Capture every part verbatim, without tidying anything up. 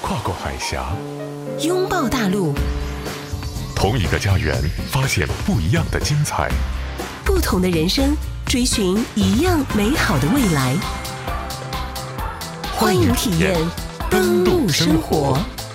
跨过海峡， 拥抱大陆， 同一个家园，发现不一样的精彩。 不同的人生，追寻一样美好的未来。欢迎体验登陆生活。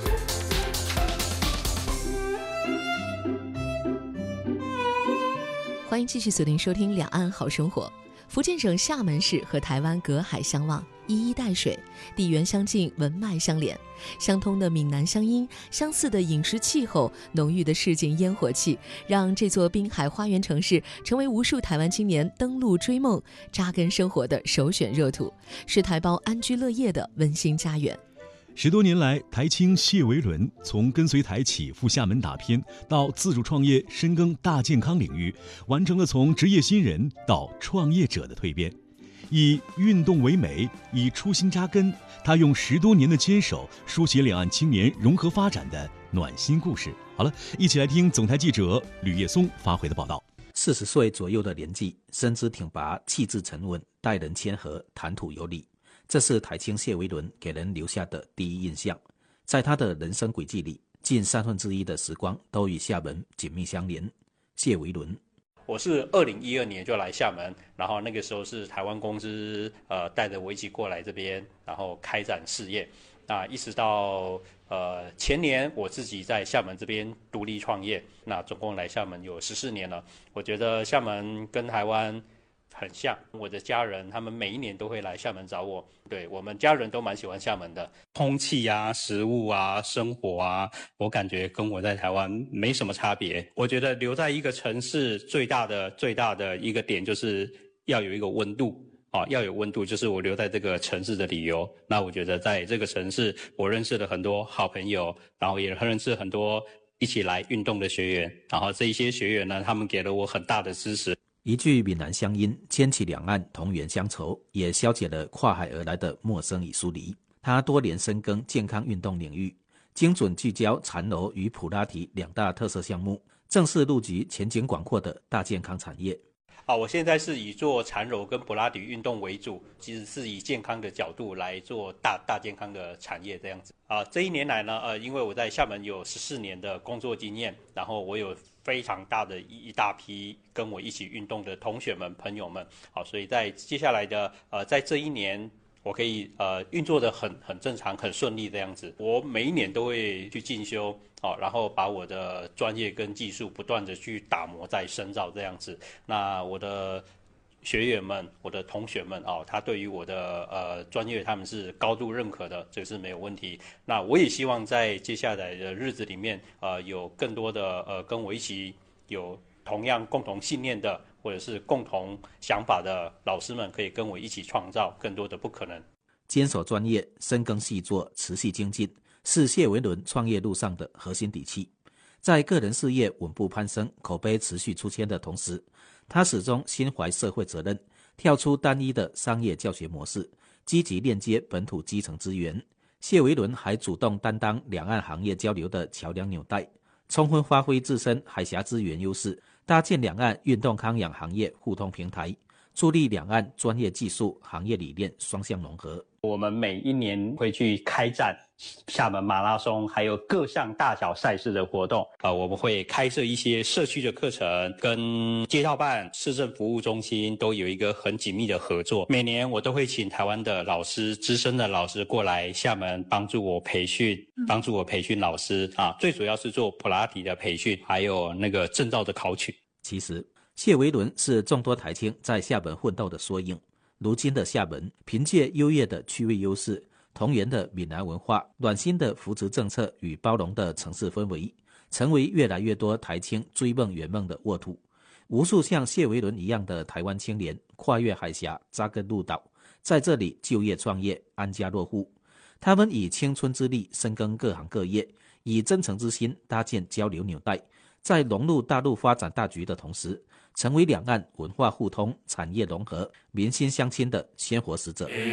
欢迎继续锁定收听两岸好生活。福建省厦门市和台湾隔海相望，一衣带水，地缘相近，文脉相连，相通的闽南乡音，相似的饮食气候，浓郁的市井烟火气，让这座滨海花园城市成为无数台湾青年登陆追梦、扎根生活的首选热土，是台胞安居乐业的温馨家园。 十多年来，台青谢维伦从跟随台企赴厦门打拼，到自主创业深耕大健康领域，完成了从职业新人到创业者的蜕变。以运动为美，以初心扎根，他用十多年的坚守，书写两岸青年融合发展的暖心故事。好了，一起来听总台记者吕叶松发回的报道。 四十岁左右的年纪，身姿挺拔，气质沉稳，待人谦和，谈吐有礼。这是台青谢维伦给人留下的第一印象。在他的人生轨迹里，近三分之一的时光都与厦门紧密相连。谢维伦， 我是二零一二年就来厦门，然后那个时候是台湾公司呃带着我一起过来这边，然后开展事业。那一直到呃前年我自己在厦门这边独立创业，那总共来厦门有十四年了。我觉得厦门跟台湾很像，我的家人他们每一年都会来厦门找我，对，我们家人都蛮喜欢厦门的，空气啊、食物啊、生活啊，我感觉跟我在台湾没什么差别。我觉得留在一个城市最大的最大的一个点就是要有一个温度啊，要有温度，就是我留在这个城市的理由。那我觉得在这个城市，我认识了很多好朋友，然后也认识很多一起来运动的学员，然后这一些学员呢，他们给了我很大的支持。 一句闽南乡音，牵起两岸同源乡愁，也消解了跨海而来的陌生与疏离。他多年深耕健康运动领域，精准聚焦缠柔与普拉提两大特色项目，正是入局前景广阔的大健康产业。 啊，我现在是以做缠柔跟普拉提运动为主，其实是以健康的角度来做大大健康的产业这样子。啊，这一年来呢，呃，因为我在厦门有十四年的工作经验，然后我有非常大的一大批跟我一起运动的同学们、朋友们，好，所以在接下来的呃，在这一年，我可以呃运作的很很正常、很顺利这样子。我每一年都会去进修，好，然后把我的专业跟技术不断的去打磨、再深造这样子。那我的学员们、我的同学们哦，他对于我的呃专业他们是高度认可的，这个是没有问题。那我也希望在接下来的日子里面，呃，有更多的呃跟我一起有同样共同信念的，或者是共同想法的老师们，可以跟我一起创造更多的不可能。 坚守专业，深耕细作，持续精进，是谢维伦创业路上的核心底气。在个人事业稳步攀升、口碑持续出圈的同时，他始终心怀社会责任，跳出单一的商业教学模式，积极链接本土基层资源。谢维伦还主动担当两岸行业交流的桥梁纽带，充分发挥自身海峡资源优势，搭建两岸运动康养行业互通平台，助力两岸专业技术、行业理念双向融合。 我们每一年会去开展厦门马拉松，还有各项大小赛事的活动。呃，我们会开设一些社区的课程，跟街道办、市政服务中心都有一个很紧密的合作。每年我都会请台湾的老师、资深的老师过来厦门帮助我培训，帮助我培训老师啊。最主要是做普拉提的培训，还有那个证照的考取。 其实，谢维伦是众多台青在厦门奋斗的缩影。如今的厦门，凭借优越的区位优势、同源的闽南文化、暖心的扶持政策与包容的城市氛围，成为越来越多台青追梦圆梦的沃土。无数像谢维伦一样的台湾青年跨越海峡，扎根陆岛，在这里就业创业，安家落户。他们以青春之力深耕各行各业，以真诚之心搭建交流纽带，在融入大陆发展大局的同时，成为两岸文化互通、产业融合、民心相亲的鲜活使者。